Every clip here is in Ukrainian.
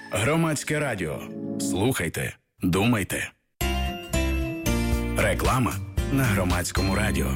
Громадське радіо. Слухайте, думайте. Реклама на Громадському радіо.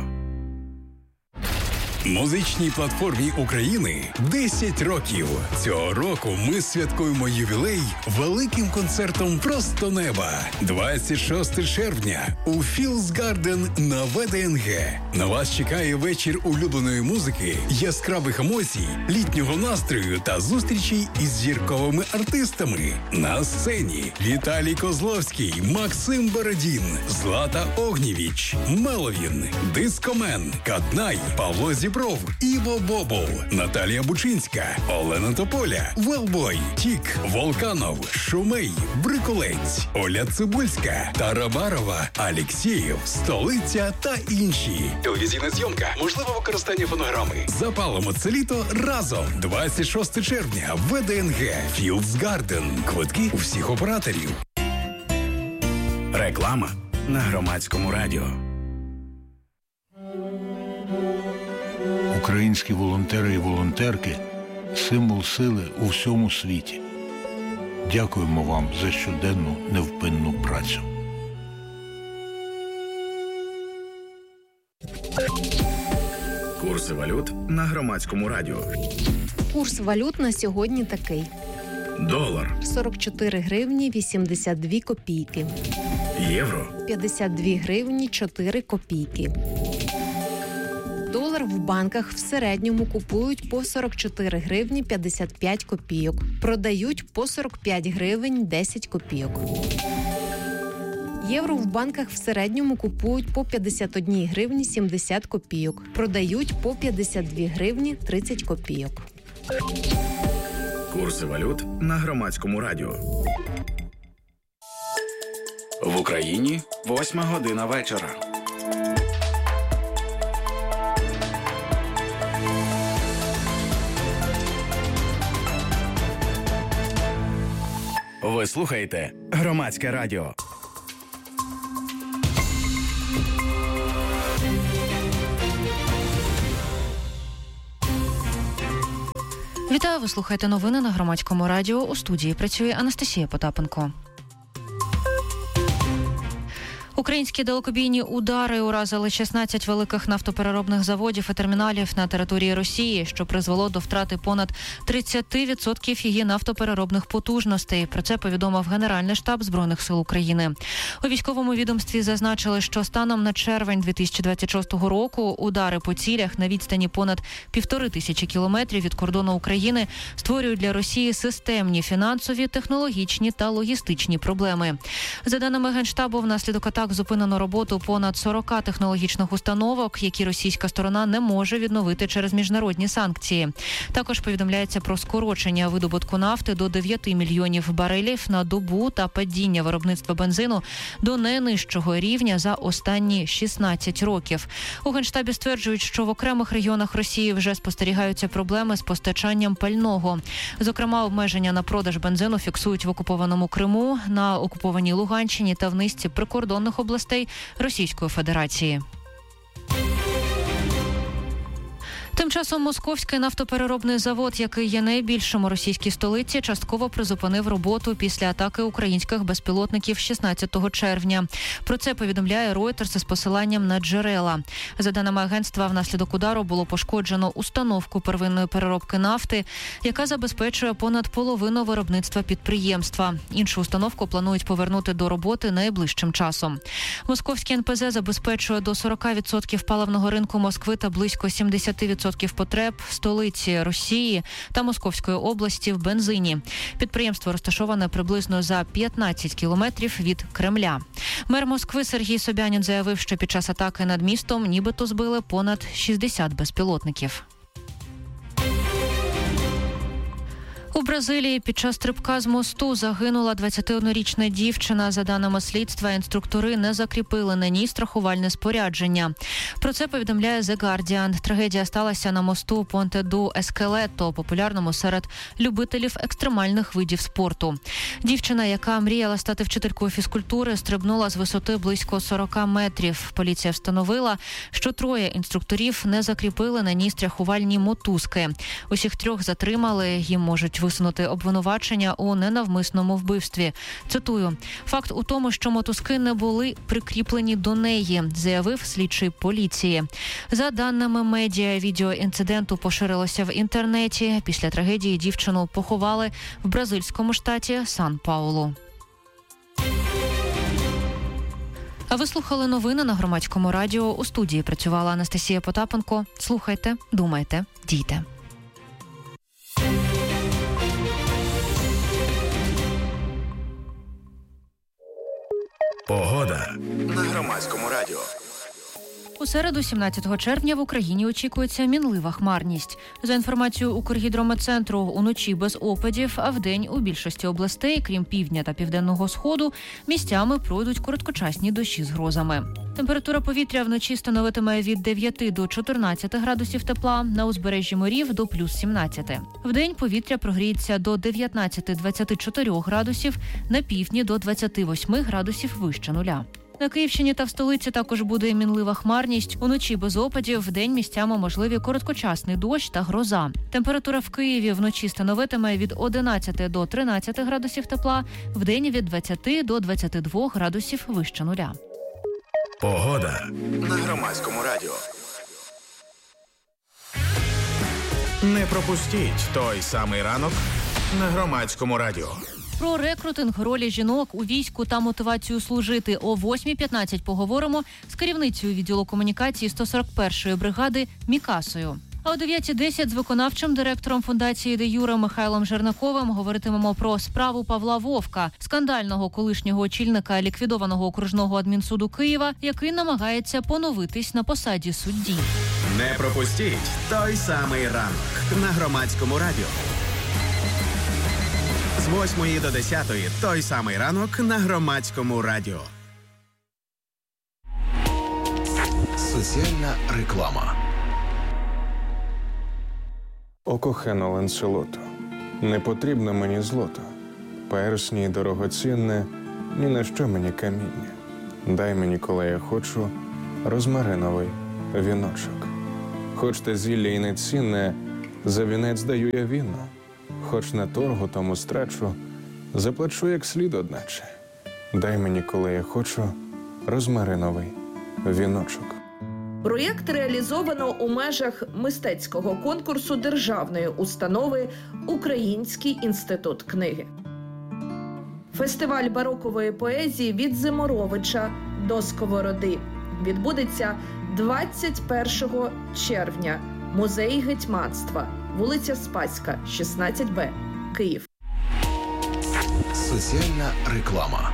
Музичній платформі України 10 років. Цього року ми святкуємо ювілей великим концертом «Просто неба». 26 червня у Fields Garden на ВДНГ. На вас чекає вечір улюбленої музики, яскравих емоцій, літнього настрою та зустрічей із зірковими артистами. На сцені Віталій Козловський, Максим Бородін, Злата Огнєвіч, Меловін, Дискомен, Каднай, Павло Зібров, Іво Бобол, Наталія Бучинська, Олена Тополя, Велбой, Тік, Волканов, Шумей, Бриколець, Оля Цибульська, Тарабарова, Алєксєєв, Столиця та інші. Телевізійна зйомка, можливе використання фонограми. Запалимо це літо разом. 26 червня, ВДНГ, Fields Garden. Квитки у всіх операторів. Реклама на Громадському радіо. Українські волонтери і волонтерки – символ сили у всьому світі. Дякуємо вам за щоденну невпинну працю. Курси валют на Громадському радіо. Курс валют на сьогодні такий. Долар 44 гривні 82 копійки. Євро 52 гривні 4 копійки. Долар в банках в середньому купують по 44 гривні 55 копійок. Продають по 45 гривень 10 копійок. Євро в банках в середньому купують по 51 гривні 70 копійок. Продають по 52 гривні 30 копійок. Курси валют на Громадському радіо. В Україні 8 година вечора. Ви слухаєте Громадське радіо. Вітаю, ви слухаєте новини на Громадському радіо. У студії працює Анастасія Потапенко. Українські далекобійні удари уразили 16 великих нафтопереробних заводів і терміналів на території Росії, що призвело до втрати понад 30% її нафтопереробних потужностей. Про це повідомив Генеральний штаб Збройних сил України. У військовому відомстві зазначили, що станом на червень 2026 року удари по цілях на відстані понад 1500 кілометрів від кордону України створюють для Росії системні фінансові, технологічні та логістичні проблеми. За даними Генштабу, внаслідок атак зупинено роботу понад 40 технологічних установок, які російська сторона не може відновити через міжнародні санкції. Також повідомляється про скорочення видобутку нафти до 9 мільйонів барелів на добу та падіння виробництва бензину до найнижчого рівня за останні 16 років. У Генштабі стверджують, що в окремих регіонах Росії вже спостерігаються проблеми з постачанням пального. Зокрема, обмеження на продаж бензину фіксують в окупованому Криму, на окупованій Луганщині та в низці прикордонних областей Російської Федерації. Тим часом Московський нафтопереробний завод, який є найбільшим у російській столиці, частково призупинив роботу після атаки українських безпілотників 16 червня. Про це повідомляє Reuters з посиланням на джерела. За даними агентства, внаслідок удару було пошкоджено установку первинної переробки нафти, яка забезпечує понад половину виробництва підприємства. Іншу установку планують повернути до роботи найближчим часом. Московський НПЗ забезпечує до 40% паливного ринку Москви та близько 70% потреб столиці Росії та Московської області в бензині. Підприємство розташоване приблизно за 15 кілометрів від Кремля. Мер Москви Сергій Собянін заявив, що під час атаки над містом нібито збили понад 60 безпілотників. У Бразилії під час стрибка з мосту загинула 21-річна дівчина. За даними слідства, інструктори не закріпили на ній страхувальне спорядження. Про це повідомляє The Guardian. Трагедія сталася на мосту Понте-ду-Ескелето, популярному серед любителів екстремальних видів спорту. Дівчина, яка мріяла стати вчителькою фізкультури, стрибнула з висоти близько 40 метрів. Поліція встановила, що 3 інструкторів не закріпили на ній страхувальні мотузки. Усіх 3 затримали, їм можуть висунути обвинувачення у ненавмисному вбивстві. Цитую: «Факт у тому, що мотузки не були прикріплені до неї», заявив слідчий поліції. За даними медіа, відео інциденту поширилося в інтернеті. Після трагедії дівчину поховали в бразильському штаті Сан-Паулу. А ви слухали новини на Громадському радіо. У студії працювала Анастасія Потапенко. Слухайте, думайте, дійте. Погода на Громадському радіо. У середу, 17 червня, в Україні очікується мінлива хмарність. За інформацією Укргідрометцентру, уночі без опадів, а вдень у більшості областей, крім півдня та південного сходу, місцями пройдуть короткочасні дощі з грозами. Температура повітря вночі становитиме від 9 до 14 градусів тепла, на узбережжі морів до плюс 17. Вдень повітря прогріється до 19-24 градусів, на півдні до 28 градусів вище нуля. На Київщині та в столиці також буде мінлива хмарність. Уночі без опадів, вдень місцями можливі короткочасний дощ та гроза. Температура в Києві вночі становитиме від 11 до 13 градусів тепла, вдень від 20 до 22 градусів вище нуля. Погода на Громадському радіо. Не пропустіть той самий ранок на Громадському радіо. Про рекрутинг, ролі жінок у війську та мотивацію служити о 8:15 поговоримо з керівницею відділу комунікації 141-ї бригади Мікасою. А о 9:10 з виконавчим директором фундації «Де Юре» Михайлом Жернаковим говоритимемо про справу Павла Вовка, скандального колишнього очільника ліквідованого окружного адмінсуду Києва, який намагається поновитись на посаді судді. Не пропустіть той самий ранок на Громадському радіо. З 8 до 10 той самий ранок на Громадському радіо. Соціальна реклама. О кохано Ланселото, не потрібно мені злото, персні й дорогоцінне, ні на що мені каміння. Дай мені, коли я хочу, розмариновий віночок. Хоч те зілля й не цінне, за вінець даю я віно. Хоч на торгу тому страчу, заплачу як слід одначе. Дай мені, коли я хочу, розмариновий віночок. Проєкт реалізовано у межах мистецького конкурсу державної установи «Український інститут книги». Фестиваль барокової поезії «Від Зиморовича до Сковороди» відбудеться 21 червня. Музей гетьманства, вулиця Спаська, 16Б, Київ. Соціальна реклама.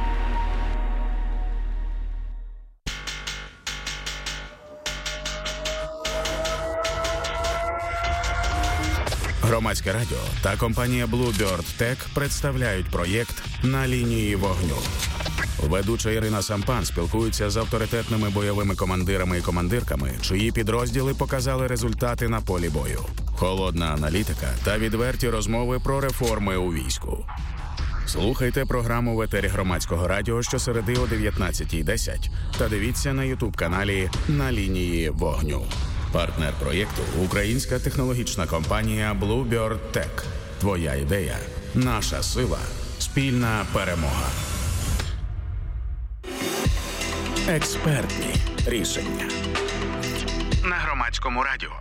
Громадське радіо та компанія Bluebird Tech представляють проєкт «На лінії вогню». Ведуча Ірина Сампан спілкується з авторитетними бойовими командирами і командирками, чиї підрозділи показали результати на полі бою. Холодна аналітика та відверті розмови про реформи у війську. Слухайте програму в етері Громадського радіо щосереди о 19:10 та дивіться на YouTube-каналі «На лінії вогню». Партнер проєкту – українська технологічна компанія Bluebird Tech. Твоя ідея – наша сила, спільна перемога. Експертні рішення на Громадському радіо.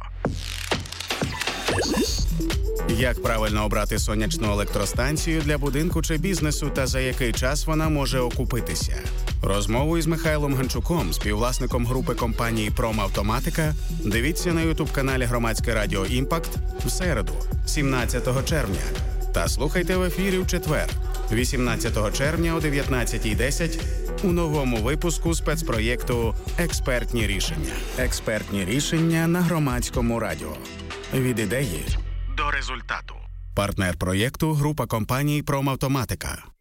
Як правильно обрати сонячну електростанцію для будинку чи бізнесу та за який час вона може окупитися? Розмову із Михайлом Ганчуком, співвласником групи компанії «Промавтоматика», дивіться на ютуб-каналі Громадське радіо «Імпакт» в середу, 17 червня. Та слухайте в ефірі в четвер, 18 червня о 19:10 у новому випуску спецпроєкту «Експертні рішення». Експертні рішення на Громадському радіо. Від ідеї до результату. Партнер проєкту – група компаній «Промавтоматика».